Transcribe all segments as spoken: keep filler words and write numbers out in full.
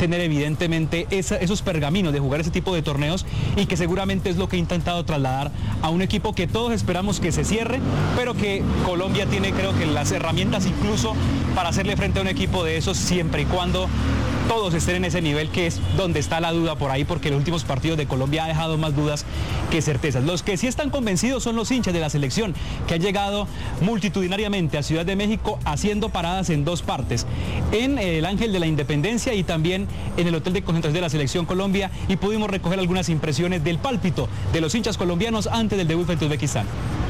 tener evidentemente esa, esos pergaminos de jugar ese tipo de torneos y que seguramente es lo que ha intentado trasladar a un equipo que todos esperamos que se cierre, pero que Colombia tiene, creo que las herramientas incluso para hacerle frente a un equipo de esos siempre y cuando todos estén en ese nivel, que es donde está la duda por ahí, porque los últimos partidos de Colombia ha dejado más dudas que certezas. Los que sí están convencidos son los hinchas de la selección, que han llegado multitudinariamente a Ciudad de México haciendo paradas en dos partes, en el Ángel de la Independencia y también en el Hotel de Concentración de la Selección Colombia, y pudimos recoger algunas impresiones del pálpito de los hinchas colombianos antes del debut frente a Uzbekistán.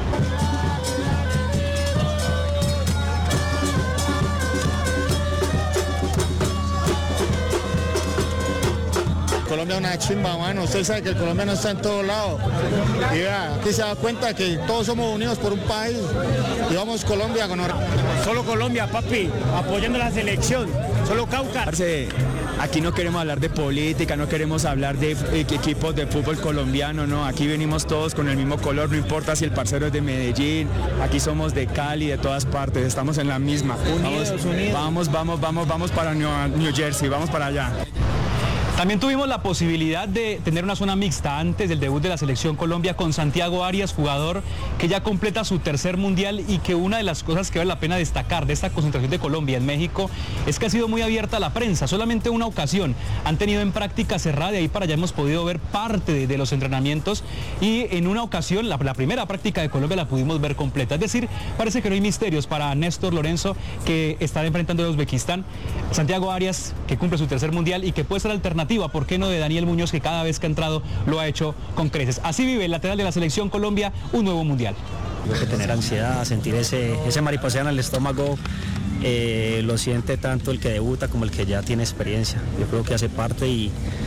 Colombia es una chimba, mano. Usted sabe que el colombiano está en todos lados. Y vea, aquí se da cuenta que todos somos unidos por un país. Y vamos Colombia con or... Solo Colombia, papi, apoyando la selección. Solo Cauca. Aquí no queremos hablar de política, no queremos hablar de equipos de fútbol colombiano, no. Aquí venimos todos con el mismo color, no importa si el parcero es de Medellín, aquí somos de Cali, de todas partes, estamos en la misma. Unidos, vamos, unidos. vamos, vamos, vamos, vamos para New, New Jersey, vamos para allá. También tuvimos la posibilidad de tener una zona mixta antes del debut de la Selección Colombia con Santiago Arias, jugador que ya completa su tercer mundial, y que una de las cosas que vale la pena destacar de esta concentración de Colombia en México es que ha sido muy abierta a la prensa. Solamente una ocasión han tenido en práctica cerrada, y ahí para allá hemos podido ver parte de, de los entrenamientos, y en una ocasión, la, la primera práctica de Colombia la pudimos ver completa. Es decir, parece que no hay misterios para Néstor Lorenzo, que está enfrentando a Uzbekistán. Santiago Arias, que cumple su tercer mundial y que puede ser alternativa, ¿por qué no?, de Daniel Muñoz, que cada vez que ha entrado lo ha hecho con creces. Así vive el lateral de la Selección Colombia un nuevo mundial. Hay que tener ansiedad, sentir ese, ese mariposeo en el estómago, eh, lo siente tanto el que debuta como el que ya tiene experiencia. Yo creo que hace parte y,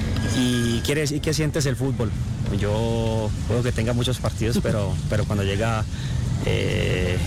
y quiere decir que sientes el fútbol. Yo puedo que tenga muchos partidos, pero, pero cuando llega eh,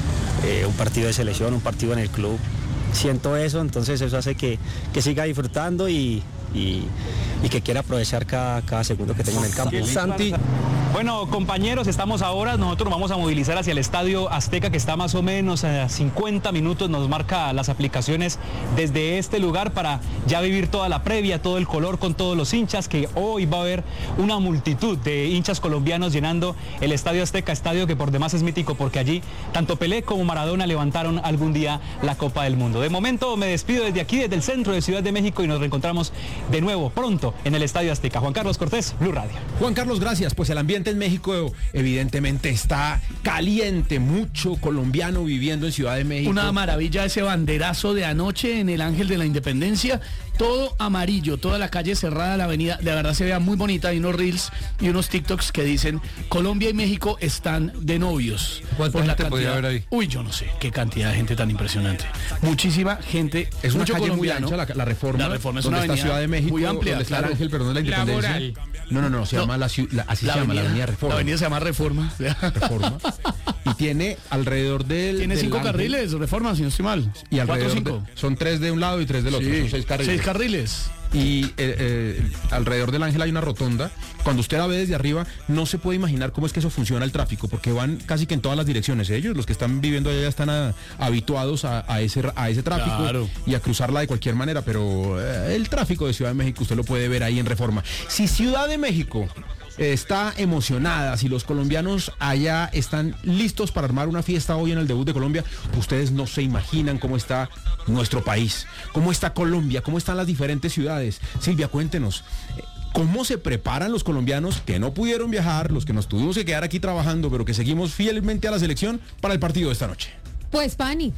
eh, un partido de selección, un partido en el club, siento eso, entonces eso hace que, que siga disfrutando y, y, y que quiera aprovechar cada, cada segundo que tenga en el campo. Santi. Bueno, compañeros, estamos ahora, nosotros nos vamos a movilizar hacia el Estadio Azteca, que está más o menos a cincuenta minutos, nos marca las aplicaciones desde este lugar, para ya vivir toda la previa, todo el color con todos los hinchas, que hoy va a haber una multitud de hinchas colombianos llenando el Estadio Azteca, estadio que por demás es mítico, porque allí tanto Pelé como Maradona levantaron algún día la Copa del Mundo. De momento me despido desde aquí, desde el centro de Ciudad de México, y nos reencontramos de nuevo pronto en el Estadio Azteca. Juan Carlos Cortés, Blue Radio. Juan Carlos, gracias. Pues el ambiente en México evidentemente está caliente, mucho colombiano viviendo en Ciudad de México. Una maravilla ese banderazo de anoche en el Ángel de la Independencia, todo amarillo, toda la calle cerrada, la avenida, de verdad se vea muy bonita. Hay unos reels y unos TikToks que dicen Colombia y México están de novios. ¿Cuánta por gente la cantidad, podría haber ahí? Uy, yo no sé, qué cantidad de gente tan impresionante. Muchísima gente. Es una mucho calle muy colombiano. ancha, la, la Reforma, La Reforma es donde una está avenida Ciudad de México, muy amplia, donde está claro. el Ángel, perdón, de la Independencia. Laboral. No, no, no, se llama la, la así la se llama, avenida, la Avenida Reforma. La avenida se llama Reforma. Reforma. Y tiene alrededor del... Tiene del cinco Ángel, carriles, Reforma, si no estoy mal. Y alrededor Cuatro, cinco. de, son tres de un lado y tres del otro, Sí, son seis carriles. Seis carriles. Y eh, eh, alrededor del Ángel hay una rotonda. Cuando usted la ve desde arriba, no se puede imaginar cómo es que eso funciona el tráfico, porque van casi que en todas las direcciones. Ellos, los que están viviendo allá, ya están a, habituados a, a, ese, a ese tráfico, claro, y a cruzarla de cualquier manera, pero eh, el tráfico de Ciudad de México usted lo puede ver ahí en Reforma. Si Ciudad de México está emocionada, si los colombianos allá están listos para armar una fiesta hoy en el debut de Colombia, ustedes no se imaginan cómo está nuestro país, cómo está Colombia, cómo están las diferentes ciudades. Silvia, cuéntenos, ¿cómo se preparan los colombianos que no pudieron viajar, los que nos tuvimos que quedar aquí trabajando, pero que seguimos fielmente a la selección para el partido de esta noche? Pues, Pani,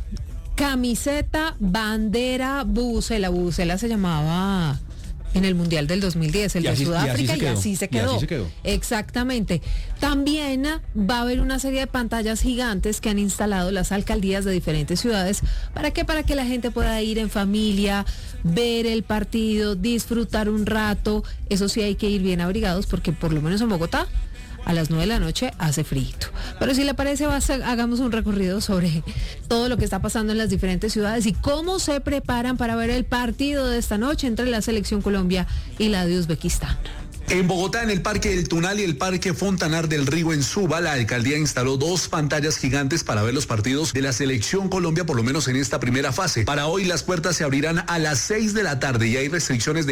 camiseta, bandera, bubucela, bubucela se llamaba en el Mundial del dos mil diez, el y de así, Sudáfrica, y así se quedó. y así se quedó. Y así se quedó. Exactamente. También va a haber una serie de pantallas gigantes que han instalado las alcaldías de diferentes ciudades. ¿Para qué? Para que la gente pueda ir en familia, ver el partido, disfrutar un rato. Eso sí, hay que ir bien abrigados, porque por lo menos en Bogotá a las nueve de la noche hace frío. Pero si le parece, va a ser, hagamos un recorrido sobre todo lo que está pasando en las diferentes ciudades y cómo se preparan para ver el partido de esta noche entre la Selección Colombia y la de Uzbekistán. En Bogotá, en el Parque del Tunal y el Parque Fontanar del Río en Suba, la alcaldía instaló dos pantallas gigantes para ver los partidos de la Selección Colombia, por lo menos en esta primera fase. Para hoy las puertas se abrirán a las seis de la tarde y hay restricciones de